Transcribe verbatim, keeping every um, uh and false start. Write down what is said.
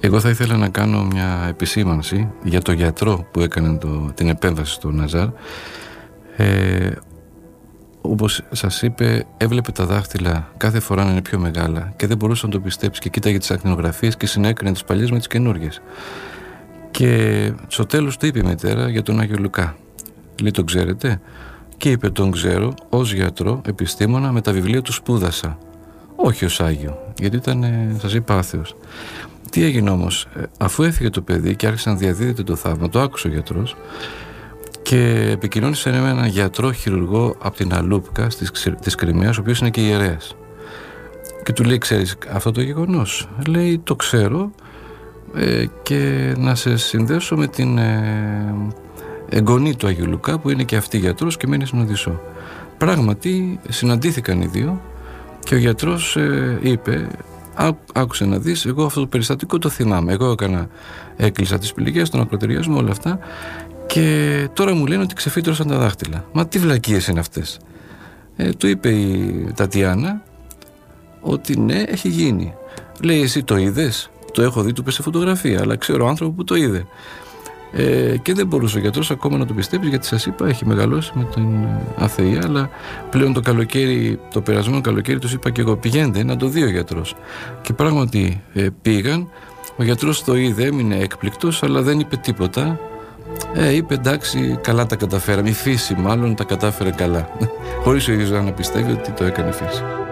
Εγώ θα ήθελα να κάνω μια επισήμανση για το γιατρό που έκανε το, την επέμβαση στο Ναζάρ. Ε, όπως σας είπε, έβλεπε τα δάχτυλα κάθε φορά να είναι πιο μεγάλα και δεν μπορούσε να το πιστέψει και κοίταγε τις ακτινογραφίες και συνέκρινε τις παλιές με τις καινούργιες. Και στο τέλος του είπε η μητέρα για τον Άγιο Λουκά. Λέει, τον ξέρετε? Και είπε, τον ξέρω ως γιατρό, επιστήμονα, με τα βιβλία του σπούδασα. Όχι ως Άγιο, γιατί ήταν, σας είπα, άθεος. Τι έγινε όμως? Αφού έφυγε το παιδί και άρχισε να διαδίδεται το θαύμα, το άκουσε ο γιατρός και επικοινώνησε με έναν γιατρό χειρουργό από την Αλούπκα της Κριμαίας, ο οποίος είναι και ιερέας. Και του λέει, ξέρεις αυτό το γεγονός? Λέει, το ξέρω ε, και να σε συνδέσω με την ε, εγγονή του Αγίου Λουκά που είναι και αυτή γιατρός και μένει στην Οδυσσό. Πράγματι συναντήθηκαν οι δύο και ο γιατρός ε, είπε, άκουσε να δεις, εγώ αυτό το περιστατικό το θυμάμαι. Εγώ έκανα, έκλεισα τις πληγές, τον ακροτηριασμό, όλα αυτά και τώρα μου λένε ότι ξεφύτρωσαν τα δάχτυλα. Μα τι βλακίες είναι αυτές? Ε, του είπε η Τατιάνα ότι ναι, έχει γίνει. Λέει, εσύ το είδες? Το έχω δει, του είπε σε φωτογραφία, αλλά ξέρω άνθρωπο που το είδε. Ε, και δεν μπορούσε ο γιατρός ακόμα να το πιστέψει, γιατί σας είπα, έχει μεγαλώσει με την αθεία, αλλά πλέον το καλοκαίρι, το περασμένο καλοκαίρι τους είπα και εγώ, πηγαίνετε να το δει ο γιατρός. Και πράγματι ε, πήγαν, ο γιατρός το είδε, έμεινε έκπληκτος, αλλά δεν είπε τίποτα. Ε, είπε, εντάξει, καλά τα καταφέραμε, η φύση μάλλον τα κατάφερε καλά, χωρίς ο ίδιος να πιστεύει ότι το έκανε η φύση.